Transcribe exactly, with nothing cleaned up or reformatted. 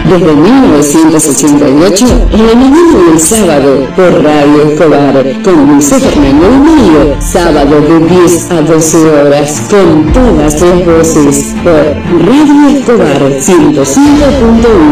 desde mil novecientos ochenta y ocho, en la mañana y el sábado, por Radio Escobar, con Luis Fernando Mario, sábado de diez a doce horas, con todas las voces, por Radio Escobar ciento cinco punto uno.